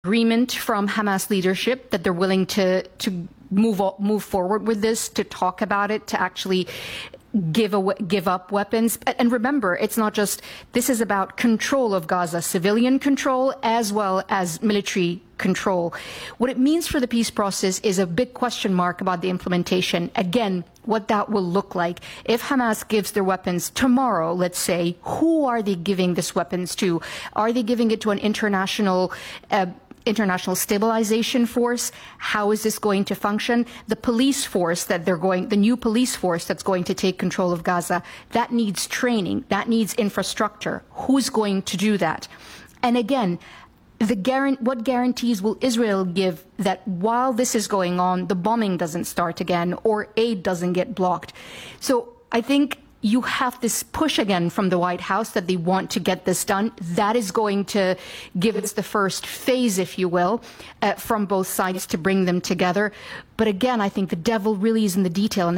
agreement from Hamas leadership that they're willing to move forward with this, to talk about it, to actually give up weapons. And remember, it's not just, this is about control of Gaza, civilian control as well as military control. What it means for the peace process is a big question mark about the implementation. Again, what that will look like. If Hamas gives their weapons tomorrow, let's say, who are they giving these weapons to? Are they giving it to an international stabilization force? How is this going to function? The police force the new police force that's going to take control of Gaza, that needs training, that needs infrastructure. Who's going to do that? And again, what guarantees will Israel give that while this is going on, the bombing doesn't start again or aid doesn't get blocked? So I think you have this push again from the White House that they want to get this done. That is going to give us the first phase, if you will, from both sides to bring them together. But again, I think the devil really is in the detail.